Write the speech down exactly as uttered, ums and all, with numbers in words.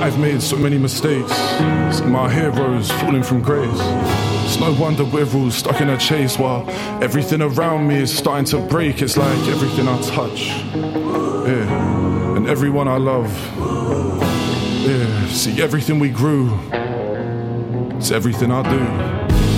I've made so many mistakes. See my heroes falling from grace. It's no wonder we're all stuck in a chase while everything around me is starting to break. It's like everything I touch, yeah, and everyone I love, yeah. See everything we grew, it's everything I do.